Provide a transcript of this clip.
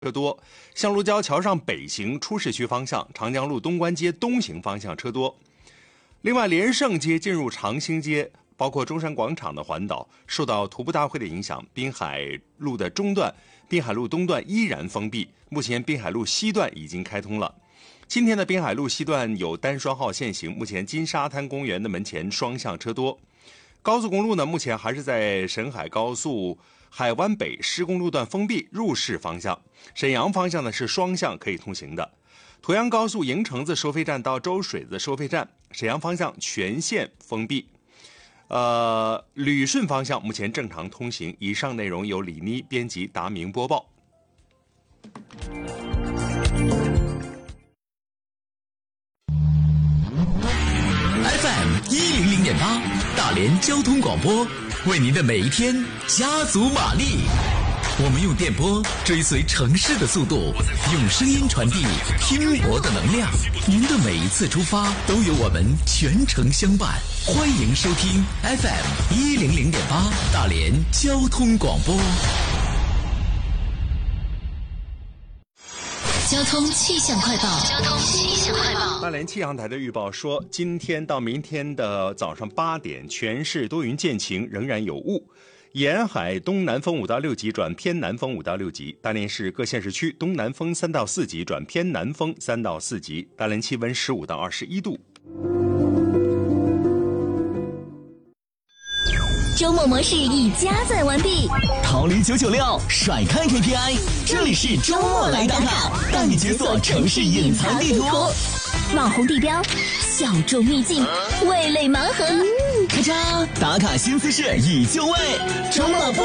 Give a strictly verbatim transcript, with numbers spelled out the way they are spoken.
车多，向路交桥上北行出市区方向，长江路东关街东行方向车多。另外，连胜街进入长兴街，包括中山广场的环岛，受到徒步大会的影响，滨海路的中段、滨海路东段依然封闭。目前滨海路西段已经开通了。今天的滨海路西段有单双号限行，目前金沙滩公园的门前双向车多。高速公路呢，目前还是在沈海高速海湾北施工路段封闭，入市方向。沈阳方向呢是双向可以通行的。沱阳高速营城子收费站到周水子收费站，沈阳方向全线封闭。呃，旅顺方向目前正常通行。以上内容由李妮编辑，达明播报。 F M 一零零点八，大连交通广播，为您的每一天加足马力。我们用电波追随城市的速度，用声音传递拼搏的能量。您的每一次出发都有我们全程相伴。欢迎收听 F M 一零零点八大连交通广播。 交通气象快报。交通气象快报。 大连气象台的预报说，今天到明天的早上八点，全市多云见晴，仍然有雾。沿海东南风五到六级转偏南风五到六级，大连市各县市区东南风三到四级转偏南风三到四级，大连气温十五到二十一度。 周末模式已加载完毕， 逃离九九六，甩开 K P I， 这里是周末来打卡，带你解锁城市隐藏地图， 网红地标，小众秘境，味蕾盲盒， 咔嚓，打卡新姿势已就位，周末不